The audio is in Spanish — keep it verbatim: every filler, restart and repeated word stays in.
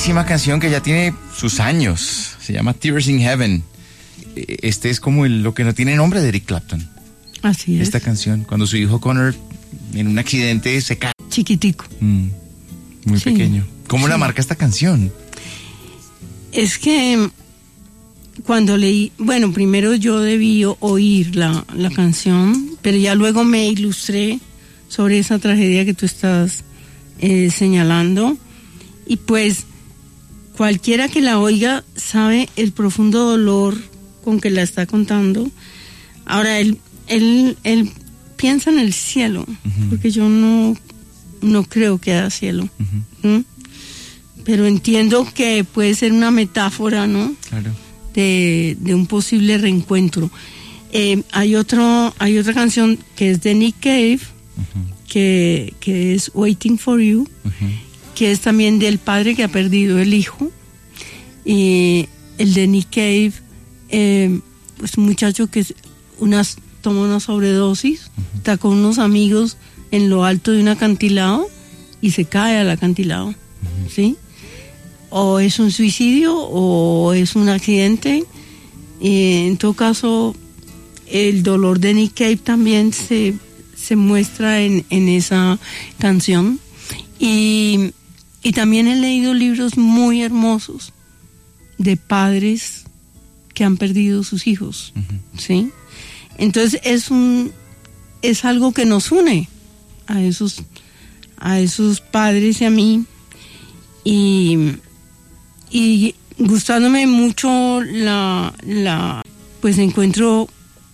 bellísima canción que ya tiene sus años. Se llama Tears in Heaven. Este es como el, lo que no tiene nombre de Eric Clapton. Así es. Esta canción, cuando su hijo Connor en un accidente se cae. Chiquitico. Mm, muy sí. pequeño. ¿Cómo sí. la marca esta canción? Es que cuando leí, bueno, primero yo debí oír la, la canción, pero ya luego me ilustré sobre esa tragedia que tú estás eh, señalando, y pues cualquiera que la oiga sabe el profundo dolor con que la está contando. Ahora, él, él, él piensa en el cielo, uh-huh. porque yo no, no creo que haya cielo. Uh-huh. ¿Mm? Pero entiendo que puede ser una metáfora, ¿no? Claro. De, de un posible reencuentro. Eh, hay otro, hay otra canción que es de Nick Cave, uh-huh. que, que es Waiting for You, uh-huh. que es también del padre que ha perdido el hijo. Y el de Nick Cave, eh, pues un muchacho que unas, toma una sobredosis, uh-huh. está con unos amigos en lo alto de un acantilado y se cae al acantilado, uh-huh. ¿sí? O es un suicidio o es un accidente. Y en todo caso, el dolor de Nick Cave también se, se muestra en, en esa canción. Y, y también he leído libros muy hermosos de padres que han perdido sus hijos, uh-huh. ¿sí? Entonces es un es algo que nos une a esos a esos padres y a mí, y y gustándome mucho la la pues encuentro